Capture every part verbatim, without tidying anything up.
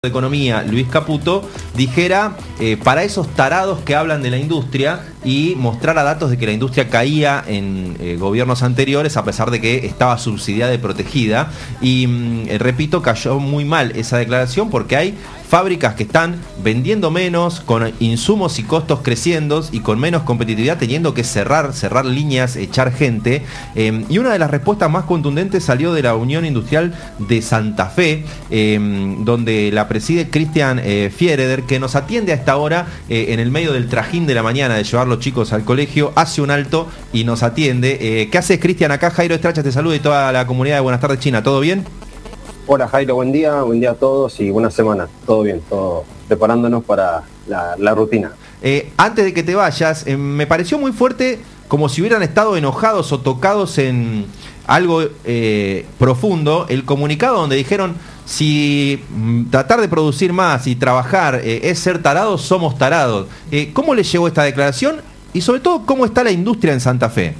de Economía, Luis Caputo, dijera eh, para esos tarados que hablan de la industria y mostrara datos de que la industria caía en eh, gobiernos anteriores a pesar de que estaba subsidiada y protegida. Y mm, eh, repito, cayó muy mal esa declaración porque hay fábricas que están vendiendo menos, con insumos y costos creciendo y con menos competitividad, teniendo que cerrar, cerrar líneas, echar gente. Eh, y una de las respuestas más contundentes salió de la Unión Industrial de Santa Fe, eh, donde la preside Cristian eh, Fiereder, que nos atiende a esta hora eh, en el medio del trajín de la mañana de llevar los chicos al colegio, hace un alto y nos atiende. Eh, ¿Qué haces, Cristian? Acá Jairo Estracha te saluda y toda la comunidad de Buenas Tardes China. ¿Todo bien? Hola Jairo, buen día, buen día a todos y buena semana. Todo bien, todo preparándonos para la, la rutina. Eh, antes de que te vayas, eh, me pareció muy fuerte, como si hubieran estado enojados o tocados en algo eh, profundo, el comunicado donde dijeron: si mm, tratar de producir más y trabajar eh, es ser tarados, somos tarados. Eh, ¿Cómo les llegó esta declaración? Y sobre todo, ¿cómo está la industria en Santa Fe?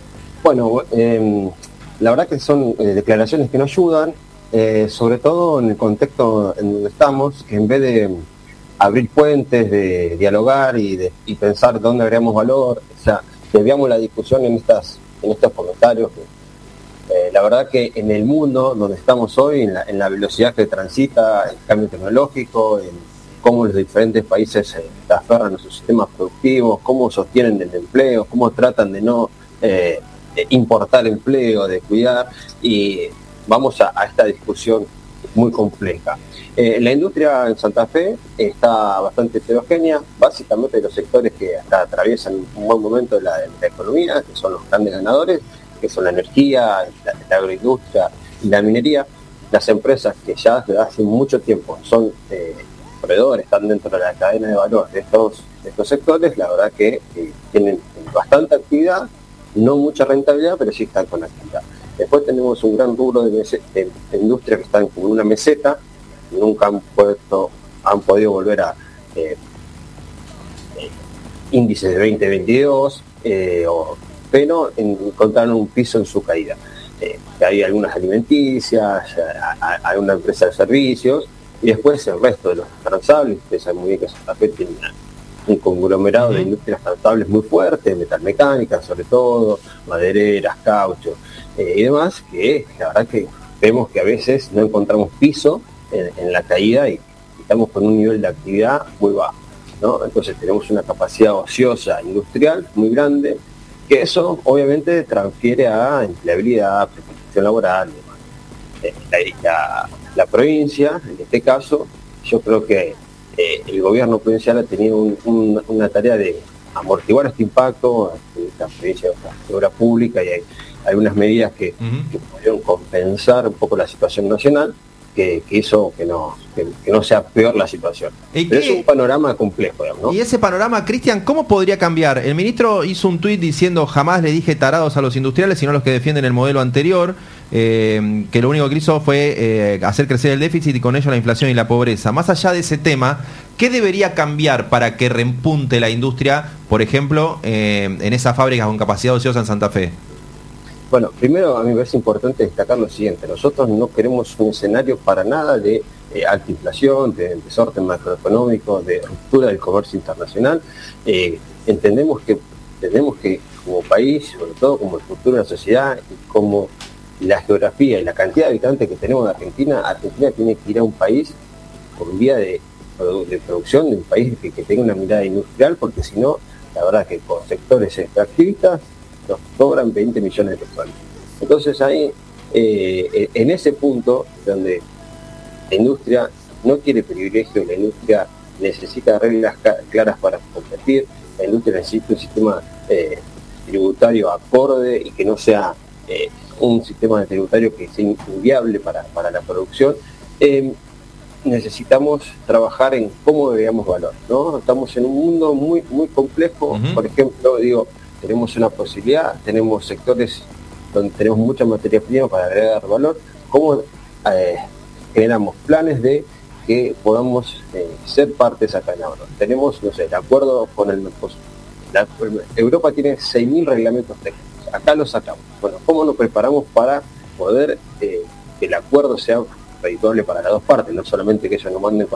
Bueno, eh, la verdad que son eh, declaraciones que nos ayudan, eh, sobre todo en el contexto en donde estamos, que en vez de abrir puentes, de dialogar y, de, y pensar dónde agregamos valor, o sea, desviamos la discusión en, estas, en estos comentarios. Eh, la verdad que en el mundo donde estamos hoy, en la, en la velocidad que transita, el cambio tecnológico, en cómo los diferentes países se eh, aferran a sus sistemas productivos, cómo sostienen el empleo, cómo tratan de no eh, de importar empleo, de cuidar, y vamos a, a esta discusión muy compleja. Eh, la industria en Santa Fe está bastante heterogénea, básicamente los sectores que acá atraviesan un buen momento de la, de la economía, que son los grandes ganadores, que son la energía, la, la agroindustria y la minería. Las empresas que ya desde hace mucho tiempo son eh, proveedores, están dentro de la cadena de valor de estos, de estos sectores, la verdad que eh, tienen bastante actividad, no mucha rentabilidad, pero sí están con actividad. Después tenemos un gran rubro de, de, de industria que están como una meseta, nunca han puesto, han podido volver a eh, eh, índices de veinte veintidós, eh, o, pero encontraron un piso en su caída. Eh, hay algunas alimenticias, hay una empresa de servicios, y después el resto de los transables. Ustedes saben muy bien que Santa Fe tiene una, un conglomerado uh-huh. de industrias transables muy fuerte, metalmecánica sobre todo, madereras, caucho eh, y demás, que la verdad que vemos que a veces no encontramos piso en, en la caída y, y estamos con un nivel de actividad muy bajo, ¿no? Entonces tenemos una capacidad ociosa industrial muy grande, que eso obviamente transfiere a empleabilidad, preparación laboral. Eh, la, la, la provincia, en este caso, yo creo que eh, el gobierno provincial ha tenido un, un, una tarea de amortiguar este impacto. La provincia es una obra pública y hay algunas medidas que, uh-huh. que pudieron compensar un poco la situación nacional, que, que hizo que no, que, que no sea peor la situación. Pero es un panorama complejo, digamos, ¿no? Y ese panorama, Cristian, ¿cómo podría cambiar? El ministro hizo un tuit diciendo: jamás le dije tarados a los industriales, sino a los que defienden el modelo anterior, eh, que lo único que hizo fue eh, hacer crecer el déficit y con ello la inflación y la pobreza. Más allá de ese tema, ¿qué debería cambiar para que repunte la industria, por ejemplo, eh, en esas fábricas con capacidad ociosa en Santa Fe? Bueno, primero a mí me parece importante destacar lo siguiente: nosotros no queremos un escenario para nada de eh, alta inflación, de desorden macroeconómico, de ruptura del comercio internacional. Eh, entendemos que tenemos que, como país, sobre todo como el futuro de la sociedad y como la geografía y la cantidad de habitantes que tenemos en Argentina, Argentina tiene que ir a un país con vía de, de producción, de un país que, que tenga una mirada industrial, porque si no, la verdad que con sectores extractivistas nos sobran veinte millones de personas. Entonces ahí, eh, en ese punto donde la industria no quiere privilegio, la industria necesita reglas claras para competir, la industria necesita un sistema eh, tributario acorde y que no sea eh, un sistema tributario que sea inviable para, para la producción. Eh, necesitamos trabajar en cómo agregamos valor, ¿no? Estamos en un mundo muy, muy complejo. Uh-huh. Por ejemplo, digo, tenemos una posibilidad, tenemos sectores donde tenemos mucha materia prima para agregar valor. ¿Cómo eh, generamos planes de que podamos eh, ser parte de esa cadena de valor? Tenemos, no sé, el acuerdo con el Mercosur. La, Europa tiene seis mil reglamentos técnicos, acá los sacamos. Bueno, ¿cómo nos preparamos para poder eh, que el acuerdo sea redituable para las dos partes, no solamente que ellos no manden